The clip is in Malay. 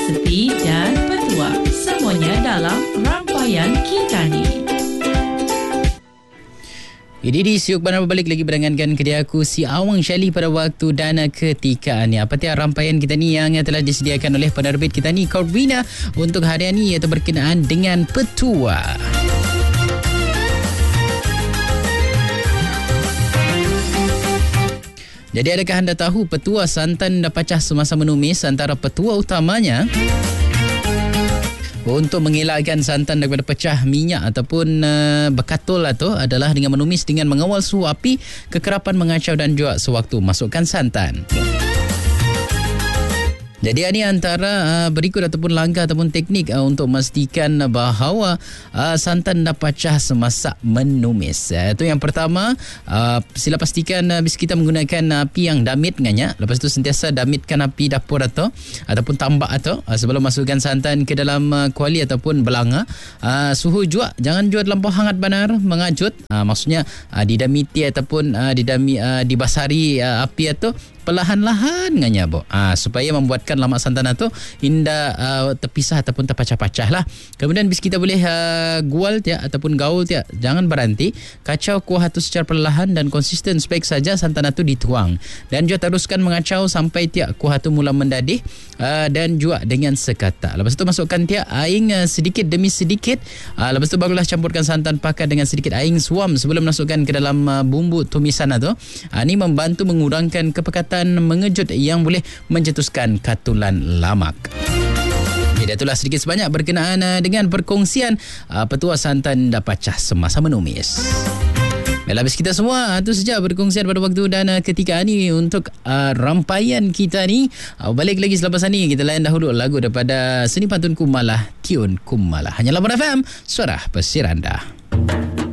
resepi dan petua. Semuanya dalam Rangkaian Kita Ni. Ini siuk benar berbalik lagi berangankan kedai aku si Awang Syali pada waktu dan ketika ni. Apa tiap rampaian kita ni yang telah disediakan oleh penerbit kita ni Corvina untuk hari ini iaitu berkenaan dengan petua. Jadi adakah anda tahu petua santan dan pacah semasa menumis antara petua utamanya untuk mengelakkan santan daripada pecah minyak ataupun berkatul tu adalah dengan menumis dengan mengawal suhu api, kekerapan mengacau dan juga sewaktu masukkan santan. Jadi ini antara berikut ataupun langkah ataupun teknik untuk memastikan bahawa santan dah pecah semasa menumis. Itu yang pertama, sila pastikan bis kita menggunakan api yang damit nganya. Lepas tu sentiasa damitkan api dapur ataupun tambak sebelum masukkan santan ke dalam kuali ataupun belanga. Suhu juga jangan juga terlampau hangat benar mengajut. Maksudnya didamiti ataupun dibasari api atau perlahan-lahan nganya supaya membuatkan lamak santan itu indah terpisah ataupun terpacah-pacah lah. Kemudian bis kita boleh gual ataupun gaul jangan berhenti, kacau kuah itu secara perlahan dan konsisten supaya saja santan itu dituang, dan juga teruskan mengacau sampai kuah itu mula mendadih dan juga dengan sekata. Lepas itu masukkan aing sedikit demi sedikit. Lepas itu barulah campurkan santan pakai dengan sedikit aing suam sebelum masukkan ke dalam bumbu tumisan itu. Ini membantu mengurangkan kepekatan mengejut yang boleh mencetuskan katulan lamak. Jadi itulah sedikit sebanyak berkenaan dengan perkongsian petua santan dan pacah semasa menumis. Baiklah, habis kita semua itu saja berkongsian pada waktu dan ketika ini untuk rampaian kita ni. Balik lagi selepas ini kita layan dahulu lagu daripada Seni Pantun Kumalah, Tiun Kumalah. Hanya Labuan FM, suara pesir anda.